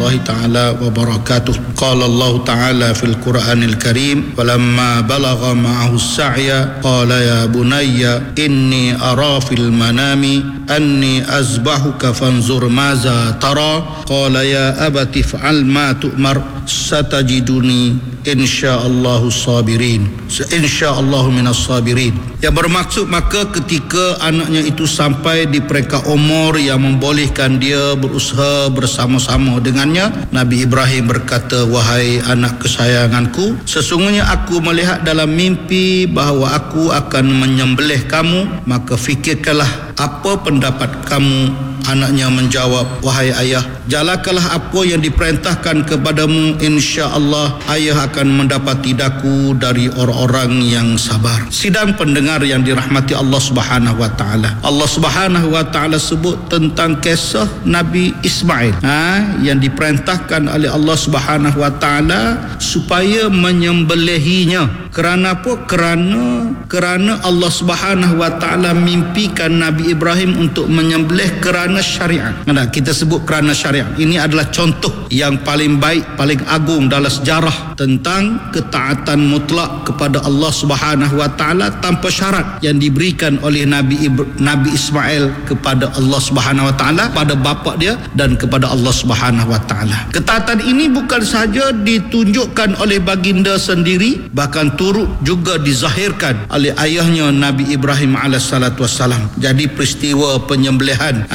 warahmatullahi ta'ala wabarakatuh. Qala Allah ta'ala fil Qur'anil Karim, falamma balagha ma'ahu as-sa'ya qala ya bunayya inni ara fil manami anni azbahuka fanzur maza tara qala ya abati fa'al ma tu'mar satajiduni insyaallahu sabirin, insyaallahu minas sabirin. Yang bermaksud, maka ketika anaknya itu sampai di peringkat umur yang membolehkan dia berusaha bersama-sama dengannya, Nabi Ibrahim berkata, wahai anak kesayanganku, sesungguhnya aku melihat dalam mimpi bahawa aku akan menyembelih kamu, maka fikirkanlah apa pendapat kamu. Anaknya menjawab, wahai ayah, jalankanlah apa yang diperintahkan kepadamu, insya-Allah ayah akan mendapati daku dari orang-orang yang sabar. Sidang pendengar yang dirahmati Allah Subhanahu wa taala. Allah Subhanahu wa taala sebut tentang kisah Nabi Ismail yang diperintahkan oleh Allah Subhanahu wa taala supaya menyembelihinya. Kerana apa? Kerana Allah Subhanahu wa taala mimpikan Nabi Ibrahim untuk menyembelih kerana syariat. Kita sebut kerana syariat. Ini adalah contoh yang paling baik, paling agung dalam sejarah tentang ketaatan mutlak kepada Allah Subhanahu wa taala tanpa syarat yang diberikan oleh Nabi Ismail kepada Allah Subhanahu wa taala, pada bapa dia dan kepada Allah Subhanahu wa taala. Ketaatan ini bukan sahaja ditunjukkan oleh baginda sendiri, bahkan turut juga dizahirkan oleh ayahnya Nabi Ibrahim alaihissalatu wassalam. Jadi peristiwa penyembelihan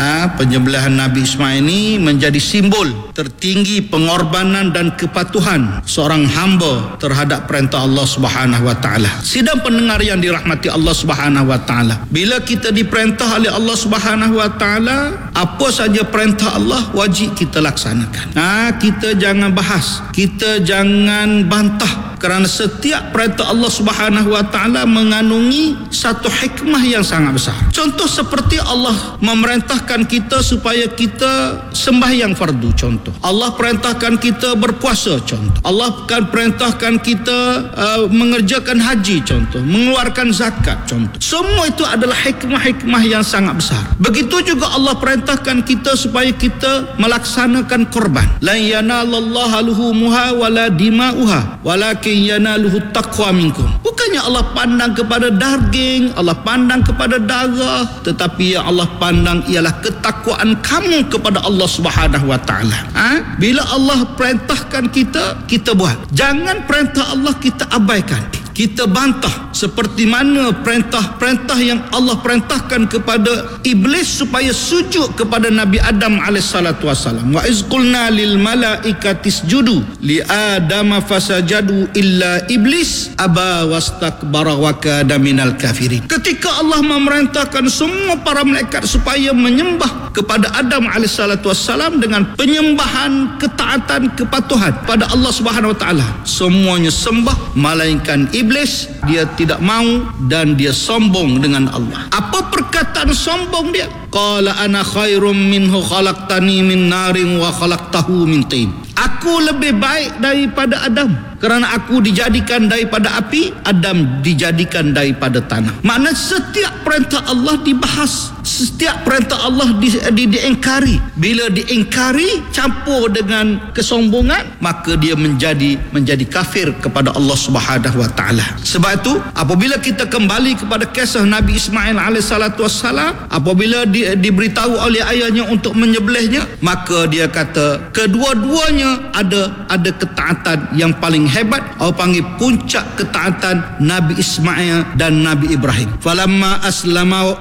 Nabi Ismail ini menjadi simbol tertinggi pengorbanan dan kepatuhan seorang hamba terhadap perintah Allah Subhanahu wa taala. Sidang pendengar yang dirahmati Allah Subhanahu wa taala, bila kita diperintah oleh Allah Subhanahu wa taala, apa saja perintah Allah wajib kita laksanakan. Kita jangan bahas, kita jangan bantah, kerana setiap perintah Allah Subhanahu wa taala mengandungi satu hikmah yang sangat besar. Contoh seperti Allah memerintahkan kita supaya kita sembahyang fardu, contoh. Allah perintahkan kita berpuasa, contoh. Allah akan perintahkan kita mengerjakan haji, contoh. Mengeluarkan zakat, contoh. Semua itu adalah hikmah-hikmah yang sangat besar. Begitu juga Allah perintahkan kita supaya kita melaksanakan korban. La yanalallaha luhumuha wala dima'uha walakin yanaluhu taqwa minkum. Bukannya Allah pandang kepada daging, Allah pandang kepada darah, tetapi yang Allah pandang ialah ketakwaan kamu kepada Allah Subhanahu wa taala. Bila Allah perintahkan kita, kita buat. Jangan perintah Allah kita abaikan, kita bantah, seperti mana perintah yang Allah perintahkan kepada iblis supaya sujud kepada Nabi Adam alaihissalatu wassalam. Wa iz qulna lil malaikati isjudu li adama fasajadu illa iblis aba wastakbara wa kana minal kafirin. Ketika Allah memerintahkan semua para malaikat supaya menyembah kepada Adam alaihissalatu wassalam dengan penyembahan, ketaatan, kepatuhan pada Allah Subhanahu wa taala, semuanya sembah melainkan iblis. Dia tidak mau dan dia sombong dengan Allah. Apa perkataan sombong dia? Qala ana khairum minhu khalaqtani min narin wa khalaqtahu min tin. Aku lebih baik daripada Adam kerana aku dijadikan daripada api, Adam dijadikan daripada tanah. Maknanya setiap perintah Allah dibahas, setiap perintah Allah diingkari. Bila diingkari campur dengan kesombongan, maka dia menjadi kafir kepada Allah Subhanahu wa taala. Sebab itu apabila kita kembali kepada kisah Nabi Ismail alaihissalatu wassalam, apabila diberitahu oleh ayahnya untuk menyembelihnya, maka dia kata kedua-duanya ada ketaatan yang paling hebat. Orang panggil puncak ketaatan Nabi Ismail dan Nabi Ibrahim. Falamma aslama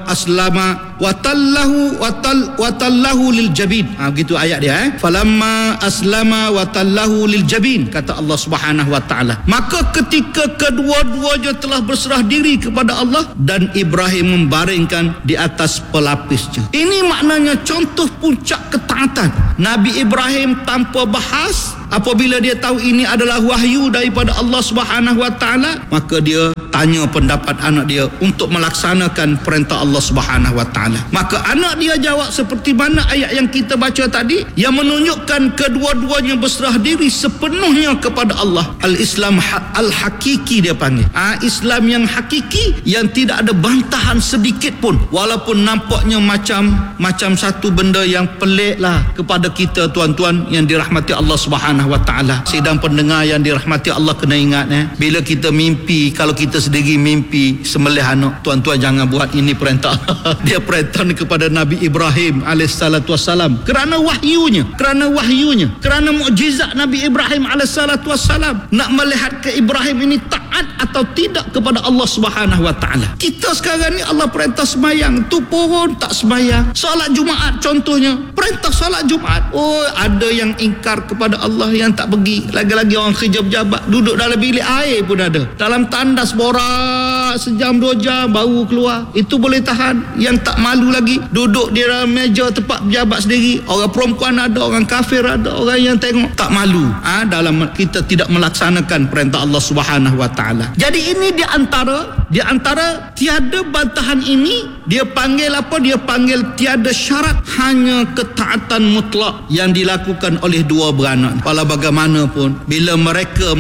watallahu lil jabin. Begitu ayat dia. Falamma aslama watallahu lil jabin, kata Allah Subhanahu wa taala. Maka ketika kedua-duanya telah berserah diri kepada Allah dan Ibrahim membaringkan di atas pelapisnya. Ini maknanya contoh puncak ketaatan. Nabi Ibrahim tanpa bahas, apabila dia tahu ini adalah wahyu daripada Allah Subhanahu wa taala, maka dia tanya pendapat anak dia untuk melaksanakan perintah Allah Subhanahu wa taala. Maka anak dia jawab seperti mana ayat yang kita baca tadi, yang menunjukkan kedua-duanya berserah diri sepenuhnya kepada Allah. Al-Islam al-hakiki dia panggil. Islam yang hakiki, yang tidak ada bantahan sedikit pun, walaupun nampaknya macam satu benda yang pelik lah kepada kita, tuan-tuan yang dirahmati Allah Subhanahu wa taala. Sidang pendengar yang dirahmati Allah, kena ingat bila kita mimpi, kalau kita sendiri mimpi sembelih anak, tuan-tuan jangan buat. Ini perintah dia perintah kepada Nabi Ibrahim alaihissalatu wassalam, kerana wahyunya, kerana mukjizat Nabi Ibrahim alaihissalatu wassalam, nak melihat ke Ibrahim ini taat atau tidak kepada Allah Subhanahu wa taala. Kita sekarang ni Allah perintah sembahyang, tu pun tak sembahyang. Solat Jumaat contohnya, perintah solat Jumaat, ada yang ingkar kepada Allah, yang tak pergi. Lagi-lagi orang kerja pejabat, duduk dalam bilik air pun ada, dalam tandas borak sejam 2 jam baru keluar. Itu boleh tahan. Yang tak malu lagi, duduk di dalam meja tempat pejabat sendiri. Orang perempuan ada, orang kafir ada, orang yang tengok tak malu. Dalam kita tidak melaksanakan perintah Allah Subhanahu wa taala. Jadi ini di antara tiada bantahan ini, dia panggil apa? Dia panggil tiada syarat, hanya ketaatan mutlak yang dilakukan oleh dua beranak. Walau bagaimanapun, bila mereka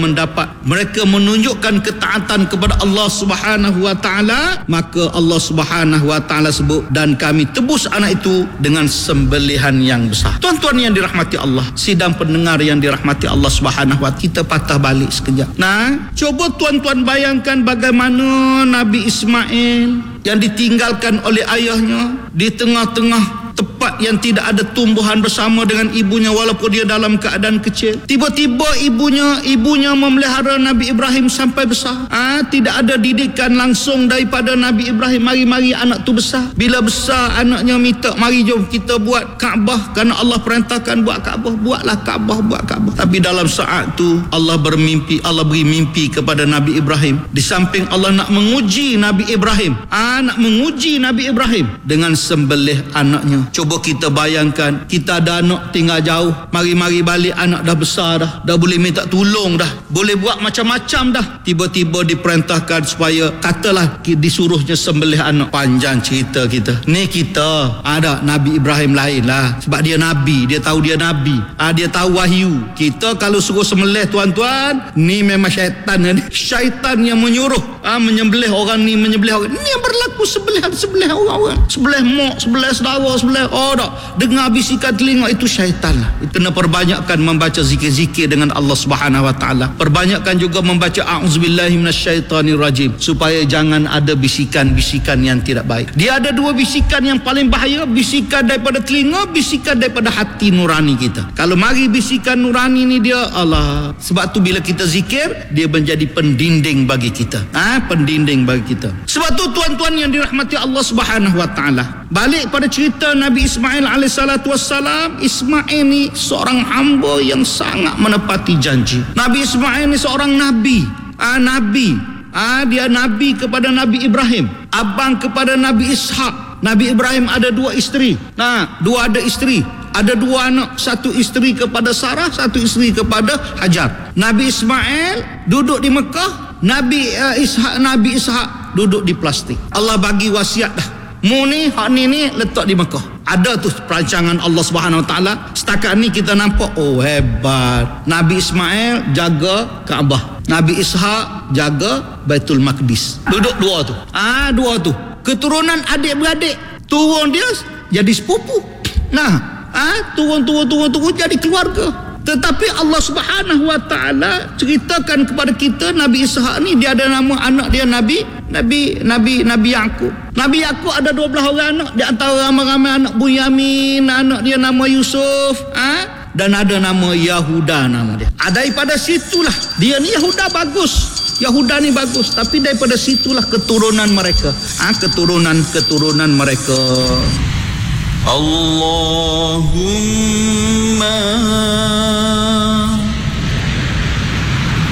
menunjukkan ketaatan kepada Allah Subhanahu wa taala, maka Allah Subhanahu wa taala sebut, dan kami tebus anak itu dengan sembelihan yang besar. Tuan-tuan yang dirahmati Allah, sidang pendengar yang dirahmati Allah Subhanahu wa taala, kita patah balik sekejap. Coba tuan-tuan bayangkan bagaimana Nabi Ismail yang ditinggalkan oleh ayahnya di tengah-tengah tempat yang tidak ada tumbuhan bersama dengan ibunya, walaupun dia dalam keadaan kecil. Tiba-tiba ibunya memelihara Nabi Ibrahim sampai besar. Tidak ada didikan langsung daripada Nabi Ibrahim, mari anak tu besar. Bila besar, anaknya minta, mari jom kita buat Kaabah, kerana Allah perintahkan buat Kaabah. Buatlah Kaabah, buat Kaabah. Tapi dalam saat tu Allah beri mimpi kepada Nabi Ibrahim. Di samping Allah nak menguji Nabi Ibrahim, dengan sembelih anaknya. Coba kita bayangkan, kita ada anak tinggal jauh, mari balik, anak dah besar dah boleh minta tolong dah, boleh buat macam-macam dah. Tiba-tiba diperintahkan supaya, katalah disuruhnya sembelih anak. Panjang cerita kita. Ni kita ada Nabi Ibrahim lain lah, sebab dia Nabi, dia tahu dia Nabi, dia tahu wahyu. Kita kalau suruh sembelih, tuan-tuan, ni memang syaitan yang menyuruh menyembelih orang ni, menyembelih orang ni, yang berlaku sebelah orang, sebelah mak, sebelah saudara, dengar bisikan telinga, itu syaitan lah. Kena perbanyakkan membaca zikir-zikir dengan Allah Subhanahu wa taala. Perbanyakkan juga membaca a'udzubillahi minasyaitonirrajim, supaya jangan ada bisikan-bisikan yang tidak baik. Dia ada dua bisikan yang paling bahaya, bisikan daripada telinga, bisikan daripada hati nurani kita. Kalau mari bisikan nurani ni, dia Allah. Sebab tu bila kita zikir, dia menjadi pendinding bagi kita. Pendinding bagi kita. Sebab tu tuan-tuan yang dirahmati Allah Subhanahu wa taala, balik pada cerita Nabi Ismail alaihissalatu wassalam. Ismail ni seorang hamba yang sangat menepati janji. Nabi Ismail ni seorang nabi. Dia nabi kepada Nabi Ibrahim, abang kepada Nabi Ishak. Nabi Ibrahim ada 2 isteri. Ada 2 anak, satu isteri kepada Sarah, satu isteri kepada Hajar. Nabi Ismail duduk di Mekah, Nabi Ishak duduk di plastik. Allah bagi wasiat dah, mu ni, hak ni letak di Mekah. Ada tu perancangan Allah Subhanahu wa taala. Setakat ni kita nampak, hebat. Nabi Ismail jaga Kaabah, Nabi Ishak jaga Baitul Maqdis. Duduk dua tu. Keturunan adik-beradik, turun dia jadi sepupu. Turun jadi keluarga. Tetapi Allah Subhanahu wa taala ceritakan kepada kita, Nabi Ishak ni dia ada nama anak dia Nabi Yaqub. Nabi Yaqub ada 12 orang anak, di antara ramai-ramai anak Bunyamin, anak dia nama Yusuf, dan ada nama Yahuda nama dia. Daripada situlah dia ni Yahuda ni bagus, tapi daripada situlah keturunan mereka. Keturunan mereka. Allahumma